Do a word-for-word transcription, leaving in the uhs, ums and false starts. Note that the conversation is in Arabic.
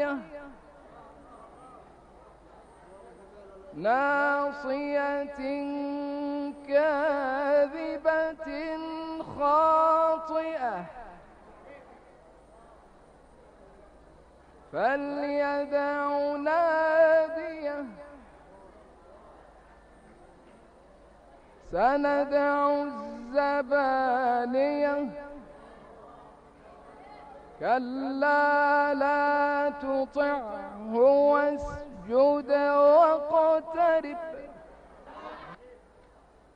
ناصية ناصية كاذبة خاطئة فليدع ناديه سندع الزبانية كلا لا تطعه واسجد واقترب